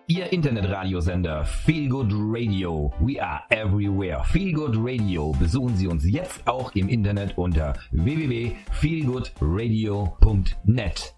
Ihr Internetradiosender Feel Good Radio. We are everywhere. Feel Good Radio. Besuchen Sie uns jetzt auch im Internet unter www.feelgoodradio.net.